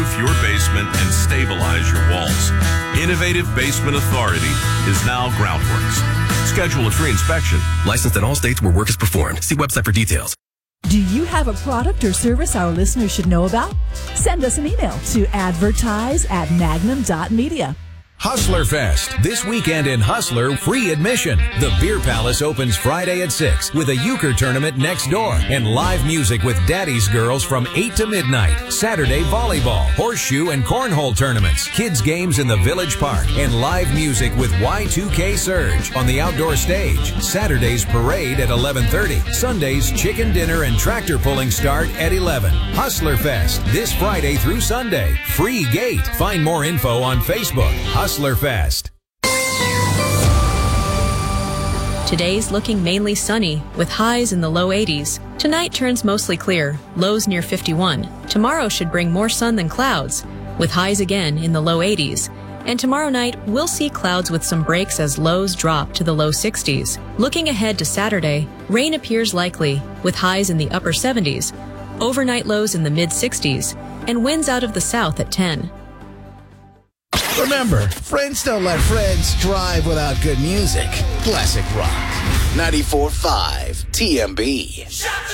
weatherproof your basement and stabilize your walls. Innovative Basement Authority is now Groundworks. Schedule a free inspection. Licensed in all states where work is performed. See website for details. Do you have a product or service our listeners should know about? Send us an email to advertise@magnum.media. Hustler Fest. This weekend in Hustler, free admission. The Beer Palace opens Friday at 6 with a euchre tournament next door and live music with Daddy's Girls from 8 to midnight. Saturday, volleyball, horseshoe, and cornhole tournaments. Kids games in the Village Park and live music with Y2K Surge on the outdoor stage. Saturday's parade at 11:30. Sundays, chicken dinner and tractor pulling start at 11. Hustler Fest. This Friday through Sunday. Free gate. Find more info on Facebook. Hustler Fest. Today's looking mainly sunny, with highs in the low 80s. Tonight turns mostly clear, lows near 51. Tomorrow should bring more sun than clouds, with highs again in the low 80s. And tomorrow night, we'll see clouds with some breaks as lows drop to the low 60s. Looking ahead to Saturday, rain appears likely, with highs in the upper 70s, overnight lows in the mid-60s, and winds out of the south at 10. Remember, friends don't let friends drive without good music. Classic rock. 94.5 TMB.